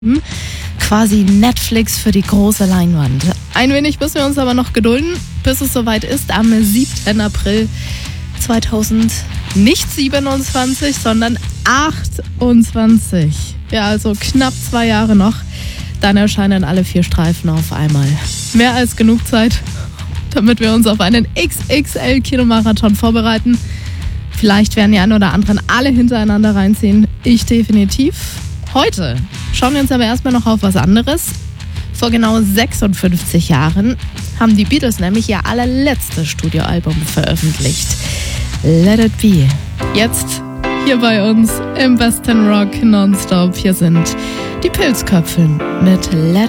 Quasi Netflix für die große Leinwand. Ein wenig müssen wir uns aber noch gedulden, bis es soweit ist. Am 7. April 2027, sondern 28. Ja, also knapp 2 Jahre noch. Dann erscheinen alle 4 Streifen auf einmal. Mehr als genug Zeit, damit wir uns auf einen XXL-Kinomarathon vorbereiten. Vielleicht werden die einen oder anderen alle hintereinander reinziehen. Ich definitiv. Heute schauen wir uns aber erstmal noch auf was anderes. Vor genau 56 Jahren haben die Beatles nämlich ihr allerletztes Studioalbum veröffentlicht. Let It Be. Jetzt hier bei uns im besten Rock nonstop. Hier sind die Pilzköpfe mit Let